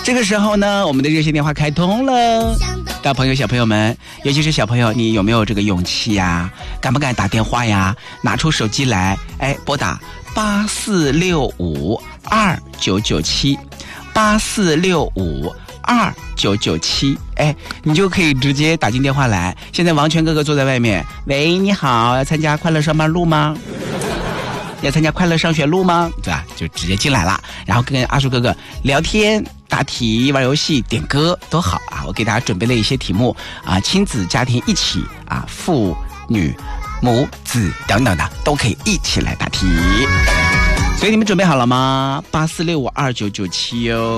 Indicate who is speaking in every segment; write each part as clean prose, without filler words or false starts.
Speaker 1: 这个时候呢，我们的热线电话开通了，大朋友小朋友们，尤其是小朋友，你有没有这个勇气呀？敢不敢打电话呀？拿出手机来，拨打84652997，84652997，你就可以直接打进电话来。现在王权哥哥坐在外面，喂，你好，要参加快乐上班路吗？要参加快乐上学路吗？对吧？就直接进来了，然后跟阿树哥哥聊天、答题、玩游戏、点歌都好啊。我给大家准备了一些题目啊，亲子家庭一起啊，父女母子等等的都可以一起来答题。所以你们准备好了吗？84652997哟。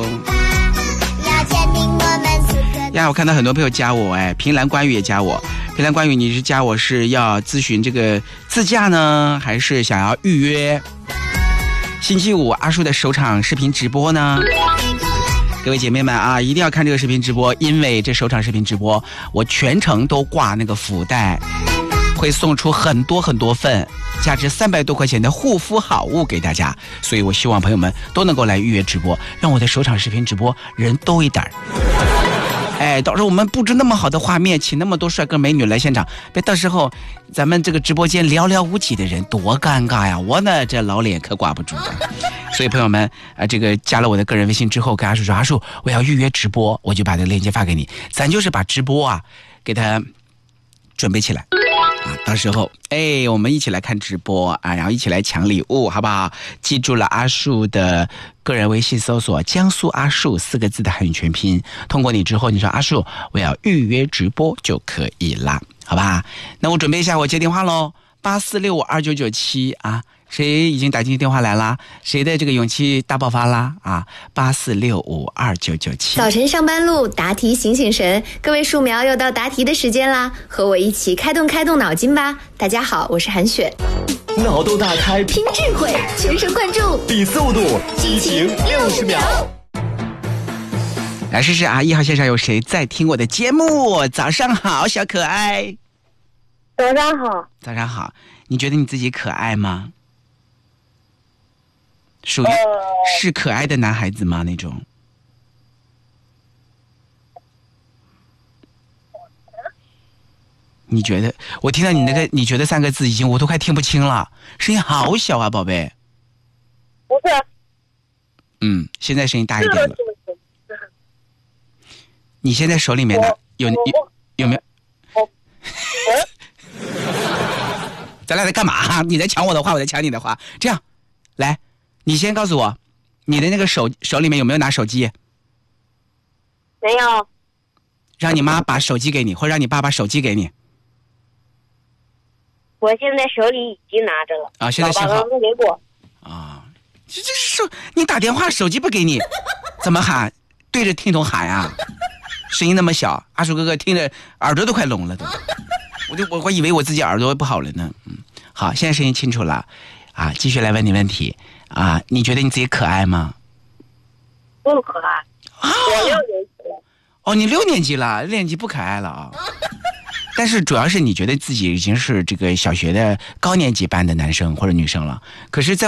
Speaker 1: 呀，我看到很多朋友加我，平兰关羽也加我。平兰关羽，你是加我是要咨询这个自驾呢，还是想要预约星期五阿叔的首场视频直播呢？各位姐妹们啊，一定要看这个视频直播，因为这首场视频直播我全程都挂那个福袋，会送出很多很多份价值300多块钱的护肤好物给大家，所以我希望朋友们都能够来预约直播，让我的首场视频直播人多一点。到时候我们布置那么好的画面，请那么多帅哥美女来现场，别到时候咱们这个直播间寥寥无几的人，多尴尬呀！我呢这老脸可挂不住的。所以朋友们这个加了我的个人微信之后，跟阿树说，阿树我要预约直播，我就把这个链接发给你，咱就是把直播啊给他准备起来啊，到时候我们一起来看直播啊，然后一起来抢礼物，好不好？记住了阿树的个人微信，搜索江苏阿树4个字的汉语全拼，通过你之后，你说阿树我要预约直播就可以啦，好吧？那我准备一下，我接电话喽，84652997啊，谁已经打进电话来啦？谁的这个勇气大爆发啦？啊，84652997。
Speaker 2: 早晨上班路，答题醒醒神，各位树苗又到答题的时间啦，和我一起开动脑筋吧。大家好，我是韩雪。
Speaker 3: 脑洞大开，
Speaker 2: 拼智慧，全神贯注，
Speaker 3: 比速度，激情60秒。
Speaker 1: 来试试啊！1号线上有谁在听我的节目？早上好，小可爱。
Speaker 4: 早上好。
Speaker 1: 早上好，你觉得你自己可爱吗？属于是可爱的男孩子吗？那种？你觉得？我听到你那个你觉得3个字，我都快听不清了，声音好小啊，宝贝。
Speaker 4: 不是。
Speaker 1: 现在声音大一点了。你现在手里面的有没有？咱俩在干嘛？你在抢我的话，我在抢你的话。这样，来，你先告诉我，你的那个手里面有没有拿手机？
Speaker 4: 没有。
Speaker 1: 让你妈把手机给你，或者让你爸把手机给你。
Speaker 4: 我现在手里已经拿着了。
Speaker 1: 啊，现在信号。
Speaker 4: 老爸刚给我。
Speaker 1: 啊，这是你打电话手机不给你，怎么喊？对着听筒喊呀？声音那么小，阿树哥哥听着耳朵都快聋了都。我以为我自己耳朵不好了呢。好，现在声音清楚了啊，继续来问你问题啊，你觉得你自己可爱吗？
Speaker 4: 不可爱啊！我6年级了。
Speaker 1: 哦，你6年级了，6年级不可爱了啊。但是主要是你觉得自己已经是这个小学的高年级班的男生或者女生了，可是在